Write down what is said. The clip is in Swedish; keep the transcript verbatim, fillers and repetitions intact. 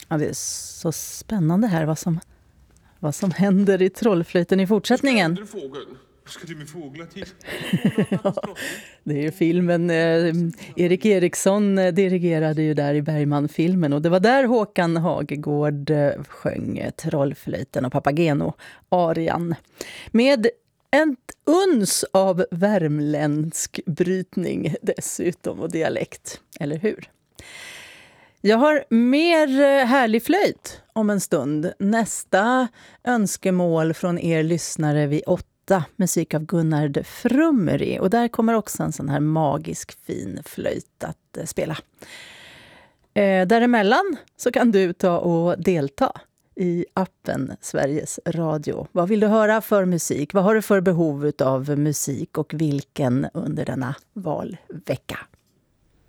Ja, det är så spännande här vad som, vad som händer i Trollflöjten i fortsättningen. Vad ska du med fåglar till? Ja, det är ju filmen. Eh, Erik Eriksson eh, dirigerade ju där i Bergman-filmen. Och det var där Håkan Hagegård eh, sjöng eh, Trollflöjten och Papageno-arian. Med ett uns av värmländsk brytning dessutom och dialekt, eller hur? Jag har mer härlig flöjt om en stund. Nästa önskemål från er lyssnare vid åtta, musik av Gunnar de Frummeri. Och där kommer också en sån här magisk fin flöjt att spela. Eh, däremellan så kan du ta och delta i appen Sveriges Radio. Vad vill du höra för musik? Vad har du för behov av musik och vilken under denna valvecka?